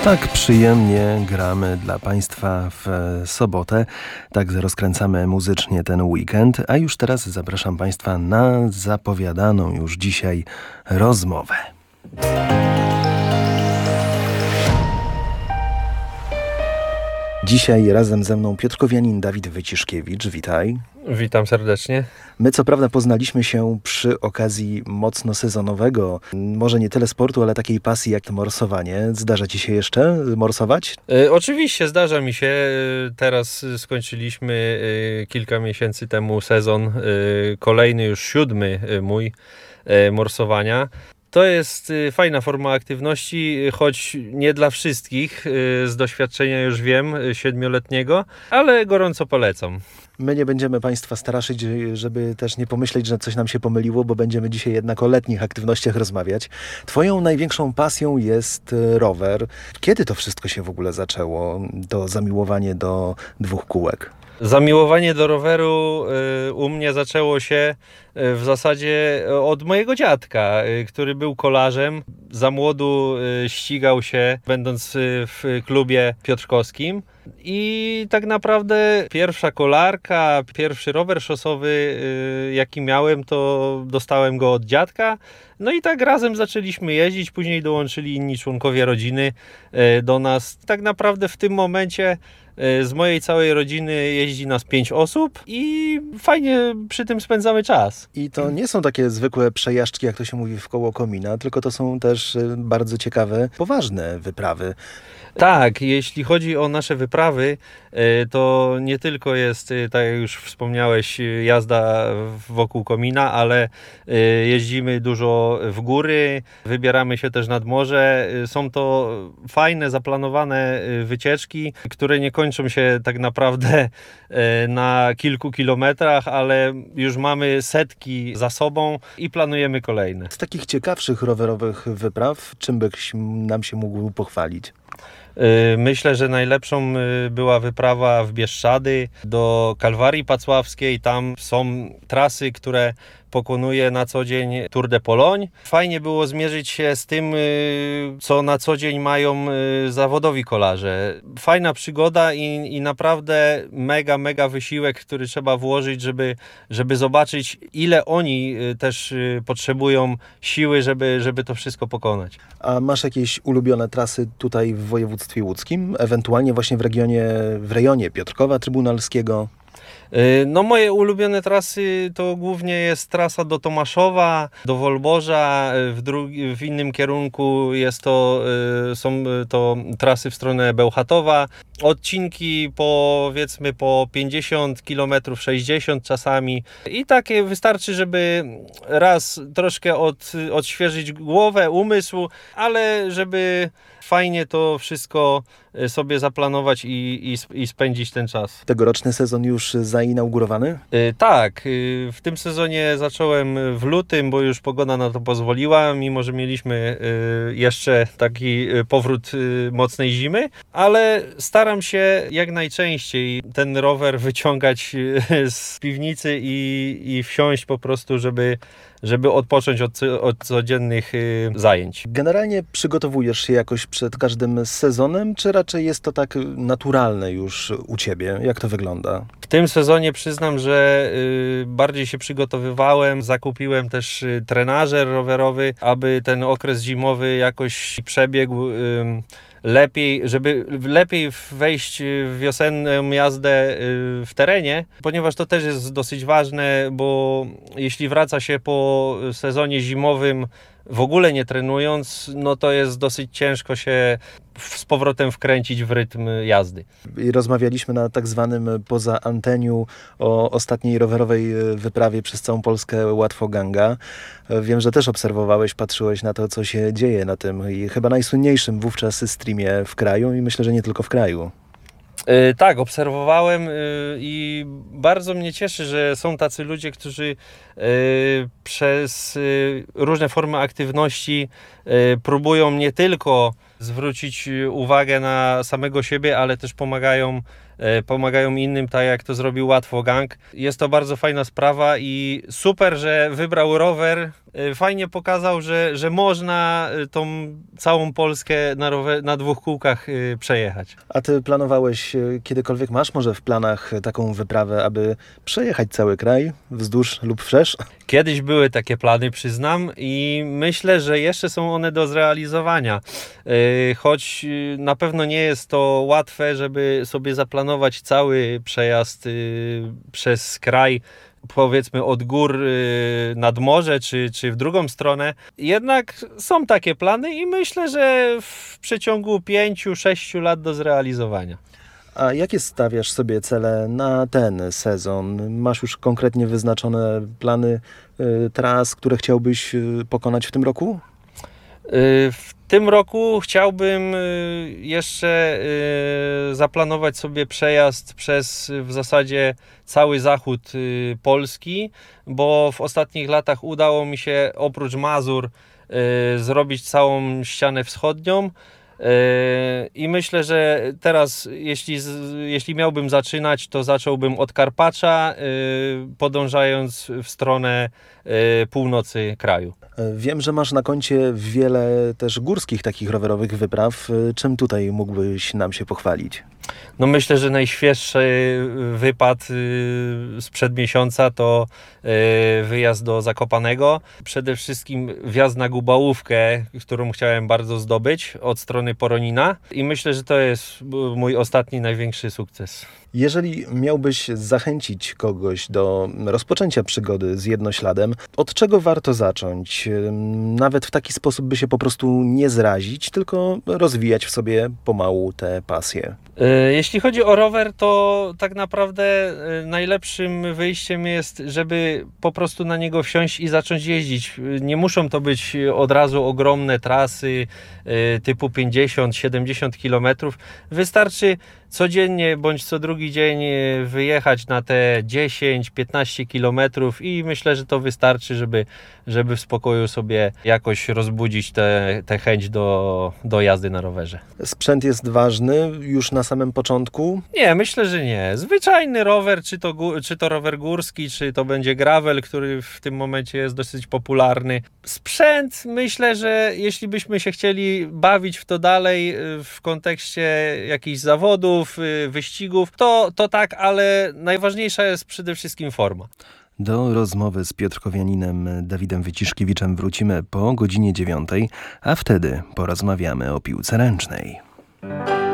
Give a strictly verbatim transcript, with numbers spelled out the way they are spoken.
Tak przyjemnie gramy dla Państwa w sobotę, tak rozkręcamy muzycznie ten weekend, a już teraz zapraszam Państwa na zapowiadaną już dzisiaj rozmowę. Dzisiaj razem ze mną piotrkowianin Dawid Wyciszkiewicz, witaj. Witam serdecznie. My co prawda poznaliśmy się przy okazji mocno sezonowego, może nie tyle sportu, ale takiej pasji jak morsowanie. Zdarza Ci się jeszcze morsować? E, oczywiście zdarza mi się. Teraz skończyliśmy e, kilka miesięcy temu sezon, e, kolejny już siódmy e, mój e, morsowania. To jest fajna forma aktywności, choć nie dla wszystkich, z doświadczenia już wiem, siedmioletniego, ale gorąco polecam. My nie będziemy Państwa straszyć, żeby też nie pomyśleć, że coś nam się pomyliło, bo będziemy dzisiaj jednak o letnich aktywnościach rozmawiać. Twoją największą pasją jest rower. Kiedy to wszystko się w ogóle zaczęło, to zamiłowanie do dwóch kółek? Zamiłowanie do roweru u mnie zaczęło się w zasadzie od mojego dziadka, który był kolarzem. Za młodu ścigał się, będąc w klubie piotrkowskim. I tak naprawdę pierwsza kolarka, pierwszy rower szosowy, jaki miałem, to dostałem go od dziadka. No i tak razem zaczęliśmy jeździć, później dołączyli inni członkowie rodziny do nas. Tak naprawdę w tym momencie z mojej całej rodziny jeździ nas pięć osób i fajnie przy tym spędzamy czas. I to nie są takie zwykłe przejażdżki, jak to się mówi, w koło komina, tylko to są też bardzo ciekawe, poważne wyprawy. Tak, jeśli chodzi o nasze wyprawy, to nie tylko jest, tak jak już wspomniałeś, jazda wokół komina, ale jeździmy dużo w góry, wybieramy się też nad morze. Są to fajne, zaplanowane wycieczki, które nie kończą się tak naprawdę na kilku kilometrach, ale już mamy setki za sobą i planujemy kolejne. Z takich ciekawszych rowerowych wypraw, czym byś nam się mógł pochwalić? Myślę, że najlepszą była wyprawa w Bieszczady do Kalwarii Pacławskiej. Tam są trasy, które pokonuje na co dzień Tour de Pologne. Fajnie było zmierzyć się z tym, co na co dzień mają zawodowi kolarze. Fajna przygoda i, i naprawdę mega, mega wysiłek, który trzeba włożyć, żeby, żeby zobaczyć, ile oni też potrzebują siły, żeby, żeby to wszystko pokonać. A masz jakieś ulubione trasy tutaj w województwie łódzkim? Ewentualnie właśnie w regionie, w rejonie Piotrkowa Trybunalskiego? No moje ulubione trasy to głównie jest trasa do Tomaszowa, do Wolborza, w, drugi, w innym kierunku jest to, są to trasy w stronę Bełchatowa. Odcinki powiedzmy po pięćdziesiąt kilometrów, sześćdziesiąt czasami i takie wystarczy, żeby raz troszkę od, odświeżyć głowę, umysł, ale żeby fajnie to wszystko sobie zaplanować i, i, i spędzić ten czas. Tegoroczny sezon już zainaugurowany? Yy, tak, yy, w tym sezonie zacząłem w lutym, bo już pogoda na to pozwoliła, mimo że mieliśmy yy, jeszcze taki powrót yy, mocnej zimy, ale staram się jak najczęściej ten rower wyciągać yy, z piwnicy i, i wsiąść po prostu, żeby żeby odpocząć od, od codziennych y, zajęć. Generalnie przygotowujesz się jakoś przed każdym sezonem, czy raczej jest to tak naturalne już u Ciebie? Jak to wygląda? W tym sezonie przyznam, że y, bardziej się przygotowywałem. Zakupiłem też y, trenażer rowerowy, aby ten okres zimowy jakoś przebiegł y, lepiej, żeby lepiej wejść w wiosenną jazdę w terenie, ponieważ to też jest dosyć ważne, bo jeśli wraca się po sezonie zimowym w ogóle nie trenując, no to jest dosyć ciężko się z powrotem wkręcić w rytm jazdy. I rozmawialiśmy na tak zwanym poza anteniu o ostatniej rowerowej wyprawie przez całą Polskę Łatwoganga. Wiem, że też obserwowałeś, patrzyłeś na to, co się dzieje na tym i chyba najsłynniejszym wówczas streamie w kraju i myślę, że nie tylko w kraju. Yy, tak, obserwowałem yy, i bardzo mnie cieszy, że są tacy ludzie, którzy yy, przez yy, różne formy aktywności yy, próbują nie tylko zwrócić uwagę na samego siebie, ale też pomagają, pomagają innym, tak jak to zrobił Łatwo Gang. Jest to bardzo fajna sprawa i super, że wybrał rower. Fajnie pokazał, że, że można tą całą Polskę na, rower, na dwóch kółkach przejechać. A ty planowałeś kiedykolwiek, masz może w planach taką wyprawę, aby przejechać cały kraj wzdłuż lub wszerz? Kiedyś były takie plany, przyznam, i myślę, że jeszcze są one do zrealizowania. Choć na pewno nie jest to łatwe, żeby sobie zaplanować cały przejazd przez kraj, powiedzmy od gór nad morze, czy, czy w drugą stronę. Jednak są takie plany i myślę, że w przeciągu pięciu, sześciu lat do zrealizowania. A jakie stawiasz sobie cele na ten sezon? Masz już konkretnie wyznaczone plany y, tras, które chciałbyś y, pokonać w tym roku? W tym roku chciałbym jeszcze zaplanować sobie przejazd przez w zasadzie cały zachód Polski, bo w ostatnich latach udało mi się oprócz Mazur zrobić całą ścianę wschodnią. I myślę, że teraz, jeśli, jeśli miałbym zaczynać, to zacząłbym od Karpacza, podążając w stronę północy kraju. Wiem, że masz na koncie wiele też górskich takich rowerowych wypraw. Czym tutaj mógłbyś nam się pochwalić? No myślę, że najświeższy wypad sprzed miesiąca to wyjazd do Zakopanego. Przede wszystkim wjazd na Gubałówkę, którą chciałem bardzo zdobyć od strony Poronina, i myślę, że to jest mój ostatni największy sukces. Jeżeli miałbyś zachęcić kogoś do rozpoczęcia przygody z jednośladem, od czego warto zacząć? Nawet w taki sposób, by się po prostu nie zrazić, tylko rozwijać w sobie pomału tę pasję. Jeśli chodzi o rower, to tak naprawdę najlepszym wyjściem jest, żeby po prostu na niego wsiąść i zacząć jeździć. Nie muszą to być od razu ogromne trasy typu pięćdziesiąt siedemdziesiąt kilometrów. Wystarczy codziennie bądź co drugi dzień wyjechać na te dziesięć piętnaście kilometrów i myślę, że to wystarczy, żeby, żeby w spokoju sobie jakoś rozbudzić tę chęć do, do jazdy na rowerze. Sprzęt jest ważny już na samym początku? Nie, myślę, że nie. Zwyczajny rower, czy to, czy to rower górski, czy to będzie gravel, który w tym momencie jest dosyć popularny. Sprzęt, myślę, że jeśli byśmy się chcieli bawić w to dalej w kontekście jakichś zawodów, wyścigów, to, to tak, ale najważniejsza jest przede wszystkim forma. Do rozmowy z piotrkowianinem Dawidem Wyciszkiewiczem wrócimy po godzinie dziewiątej, a wtedy porozmawiamy o piłce ręcznej.